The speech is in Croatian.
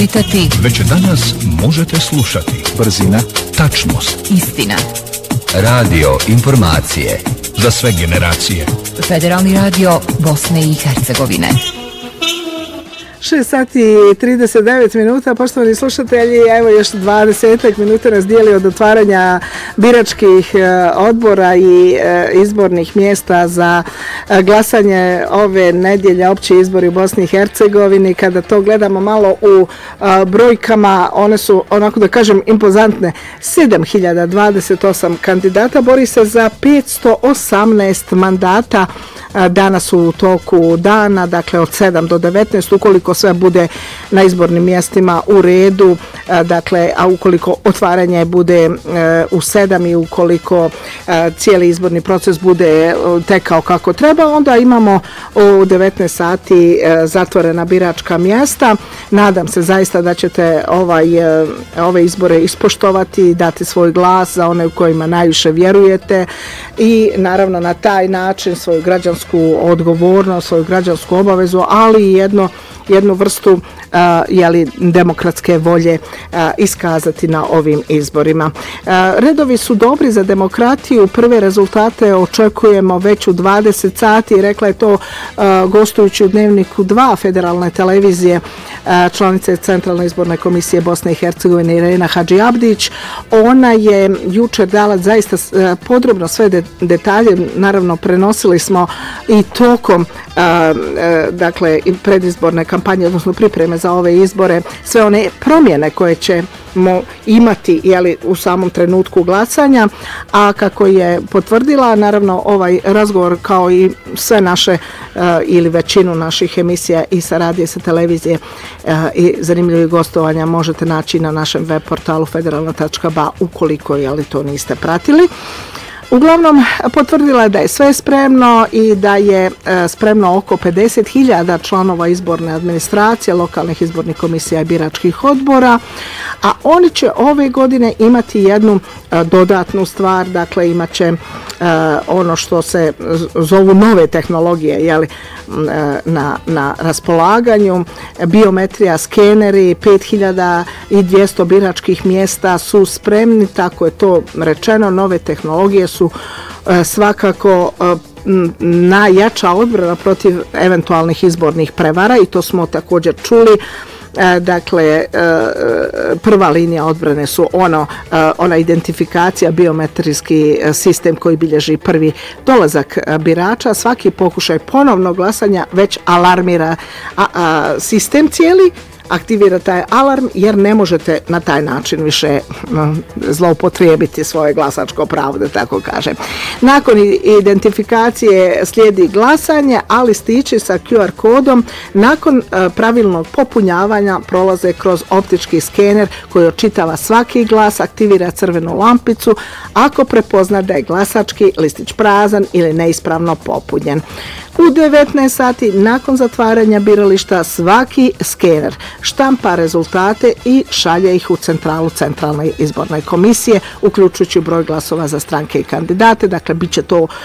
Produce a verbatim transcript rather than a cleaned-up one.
Čitati. Već danas možete slušati. Brzina, tačnost, istina. Radio informacije za sve generacije. Federalni radio Bosne i Hercegovine. šest sati i trideset devet minuta, poštovani slušatelji, evo još dvadeset minuta nas dijeli od otvaranja biračkih odbora i izbornih mjesta za glasanje ove nedjelje, opći izbori u Bosni i Hercegovini. Kada to gledamo malo u brojkama, one su, onako da kažem, impozantne. sedam hiljada dvadeset osam kandidata bori se za petsto osamnaest mandata. Danas su u toku dana, dakle od sedam do devetnaest, ukoliko sve bude na izbornim mjestima u redu, dakle, a ukoliko otvaranje bude u sedam i ukoliko cijeli izborni proces bude tekao kako treba, onda imamo u devetnaest sati zatvorena biračka mjesta. Nadam se zaista da ćete ovaj, ove izbore ispoštovati i dati svoj glas za one u kojima najviše vjerujete i naravno na taj način svoju građansku odgovornost, svoju građansku obavezu, ali i jedno, jednu vrstu uh, jeli, demokratske volje uh, iskazati na ovim izborima. Uh, redovi su dobri za demokratiju, prve rezultate očekujemo već u dvadeset sati, rekla je to uh, gostujući u Dnevniku dva federalne televizije, uh, članice Centralne izborne komisije Bosne i Hercegovine Irena Hadžiabdić. Ona je jučer dala zaista uh, podrobno sve de- detalje, naravno prenosili smo i tokom uh, uh, dakle predizborne kampanje, odnosno pripreme za ove izbore, sve one promjene koje ćemo imati jeli, u samom trenutku glasanja, a kako je potvrdila, naravno ovaj razgovor kao i sve naše uh, ili većinu naših emisija i sa radije, sa televizije uh, i zanimljivih gostovanja možete naći na našem web portalu federalna tačka ba ukoliko jeli, to niste pratili. Uglavnom, potvrdila je da je sve spremno i da je e, spremno oko pedeset hiljada članova izborne administracije, lokalnih izbornih komisija i biračkih odbora, a oni će ove godine imati jednu e, dodatnu stvar, dakle imat će e, ono što se zovu nove tehnologije jeli, e, na, na raspolaganju, biometrija, skeneri, pet hiljada dvjesto biračkih mjesta su spremni, tako je to rečeno, nove tehnologije su svakako najjača odbrana protiv eventualnih izbornih prevara i to smo također čuli. Dakle, prva linija odbrane su ono, ona identifikacija, biometrijski sistem koji bilježi prvi dolazak birača. Svaki pokušaj ponovnog glasanja već alarmira a, a, sistem cijeli, aktivira taj alarm jer ne možete na taj način više zloupotrijebiti svoje glasačko pravo, da tako kažem. Nakon identifikacije slijedi glasanje, a listići sa Q R kodom nakon pravilnog popunjavanja prolaze kroz optički skener koji očitava svaki glas, aktivira crvenu lampicu ako prepozna da je glasački listić prazan ili neispravno popunjen. U devetnaest sati nakon zatvaranja birališta svaki skener štampa rezultate i šalje ih u centralu Centralne izborne komisije, uključujući broj glasova za stranke i kandidate. Dakle, bit će to